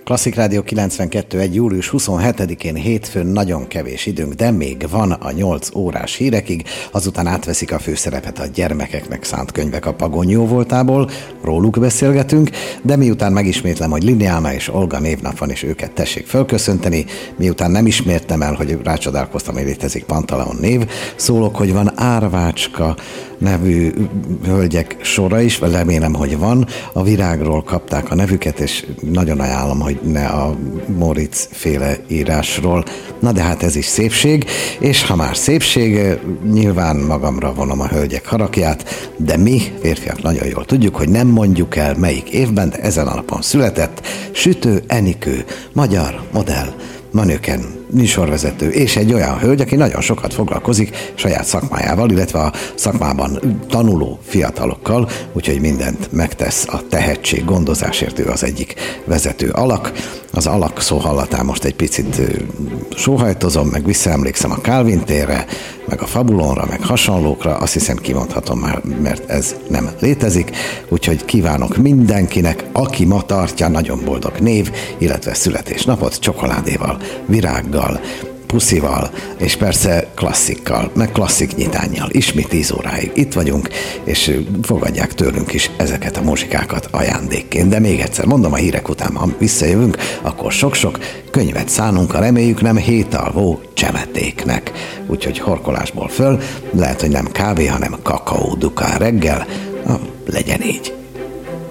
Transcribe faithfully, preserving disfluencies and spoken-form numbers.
Klasszik Rádió kilencvenkettő egy július huszonhetedikén hétfőn nagyon kevés időnk, de még van a nyolc órás hírekig, azután átveszik a főszerepet a gyermekeknek szánt könyvek a Pagony jóvoltából, róluk beszélgetünk, de miután megismétlem, hogy Liliana és Olga névnap van, és őket tessék fölköszönteni, miután nem ismertem el, hogy rácsodálkoztam, hogy létezik Pantaleon név, szólok, hogy van Árvácska nevű hölgyek sora is, vagy remélem, hogy van. A Virágról kapták a nevüket, és nagyon ajánlom, hogy ne a Moritz féle írásról. Na de hát ez is szépség, és ha már szépség, nyilván magamra vonom a hölgyek harapját, de mi, férfiak, nagyon jól tudjuk, hogy nem mondjuk el melyik évben, de ezen alapon született Sütő Enikő, magyar modell, manőken, műsorvezető, és egy olyan hölgy, aki nagyon sokat foglalkozik saját szakmájával, illetve a szakmában tanuló fiatalokkal, úgyhogy mindent megtesz a tehetség gondozásért, ő az egyik vezető alak. Az alak szó hallatán most egy picit sóhajtozom, meg visszaemlékszem a Kálvin térre, meg a Fabulonra, meg hasonlókra, azt hiszem kimondhatom már, mert ez nem létezik, úgyhogy kívánok mindenkinek, aki ma tartja nagyon boldog név, illetve születésnapot csokoládéval, virággal, puszival, és persze klasszikkal, meg klasszik nyitánnyal. Ismét tíz óráig itt vagyunk, és fogadják tőlünk is ezeket a muzsikákat ajándékként. De még egyszer mondom, a hírek után, ha visszajövünk, akkor sok-sok könyvet szánunk a reméljük nem hétalvó csemetéknek. Úgyhogy horkolásból föl, lehet, hogy nem kávé, hanem kakaó dukán reggel, na, legyen így.